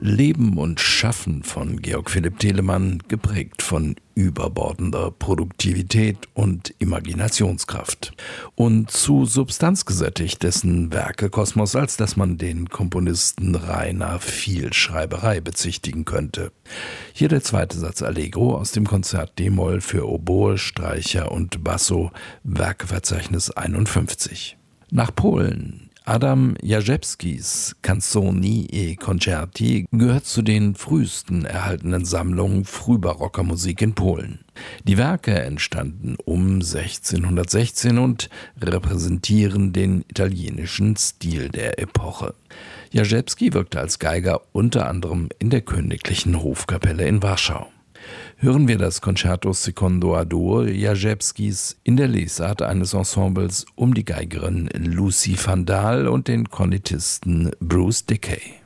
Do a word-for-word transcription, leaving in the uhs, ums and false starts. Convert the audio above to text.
Leben und Schaffen von Georg Philipp Telemann, geprägt von überbordender Produktivität und Imaginationskraft. Und zu substanzgesättigt dessen Werkekosmos, als dass man den Komponisten reiner Vielschreiberei bezichtigen könnte. Hier der zweite Satz Allegro aus dem Konzert D-Moll für Oboe, Streicher und Basso, Werkeverzeichnis einundfünfzig. Nach Polen. Adam Jaszewskis Canzoni e Concerti gehört zu den frühesten erhaltenen Sammlungen frühbarocker Musik in Polen. Die Werke entstanden um sechzehnhundertsechzehn und repräsentieren den italienischen Stil der Epoche. Jaszewski wirkte als Geiger unter anderem in der Königlichen Hofkapelle in Warschau. Hören wir das Concerto Secondo a Dur Jaszewskis in der Lesart eines Ensembles um die Geigerin Lucy van Dahl und den Kornettisten Bruce Dickey.